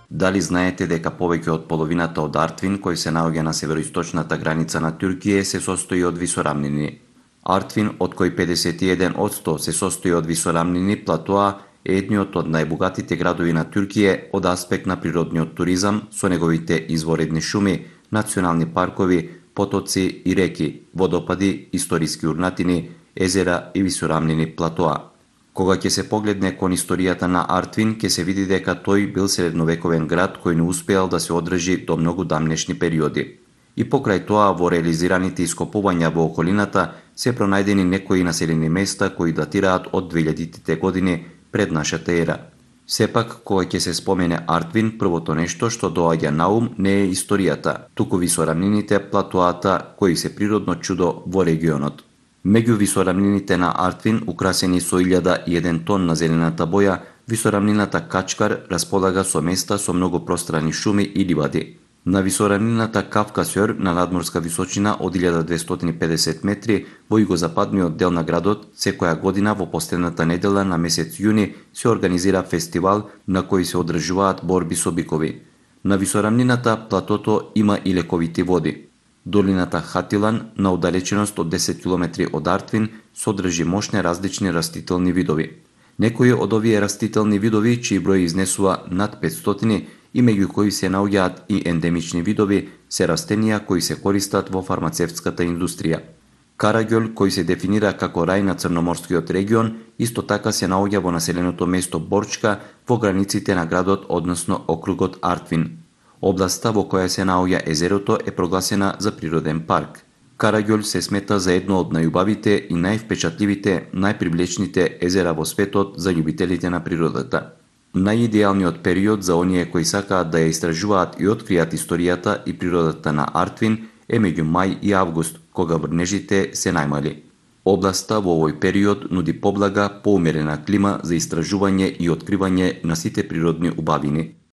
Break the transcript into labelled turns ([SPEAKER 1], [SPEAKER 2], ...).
[SPEAKER 1] Дали знаете дека повеќе од половината од Артвин, кој се наоѓа на североисточната граница на Туркија, се состои од висорамнини? Артвин, од кој 51% се состои од висорамнини платоа, е едниот од најбогатите градови на Туркија од аспект на природниот туризам, со неговите изворедни шуми, национални паркови, потоци и реки, водопади, историски урнатини, езера и висорамнини платоа. Кога ќе се погледне кон историјата на Артвин, ќе се види дека тој бил средновековен град кој не успеал да се одржи до многу дамнешни периоди. И покрај тоа, во реализираните ископувања во околината се пронајдени некои населени места кои датираат од 2000-тите години пред нашата ера. Сепак, кога ќе се спомене Артвин, првото нешто што доаѓа на ум не е историјата, туку висорамнините, платоата, кои се природно чудо во регионот. Меѓу висорамнините на Артвин, украсени со 1001 тон на зелената боја, висорамнината Качкар располага со места со многу пространи шуми и ливади. На висорамнината Кавкасјор, на надморска височина од 1250 метри, во југозападниот дел на градот, секоја година во последната недела на месец јуни се организира фестивал на кој се одржуваат борби со бикови. На висорамнината платото има и лековити води. Долината Хатилан, на удалеченост од 10 км од Артвин, содржи мощни различни растителни видови. Некои од овие растителни видови, чиј број изнесува над 500, и меѓу кои се наоѓаат и ендемични видови, се растенија кои се користат во фармацевтската индустрија. Караѓол, кој се дефинира како рај на Црноморскиот регион, исто така се наоѓа во населеното место Борчка во границите на градот, односно округот Артвин. Областа во која се наоѓа езерото е прогласена за природен парк. Караѓол се смета за едно од најубавите и највпечатливите, најпривлечните езера во светот за љубителите на природата. Најидеалниот период за оние кои сакаат да ја истражуваат и откријат историјата и природата на Артвин е меѓу мај и август, кога врнежите се најмали. Областа во овој период нуди поблага, поумерена клима за истражување и откривање на сите природни убавини.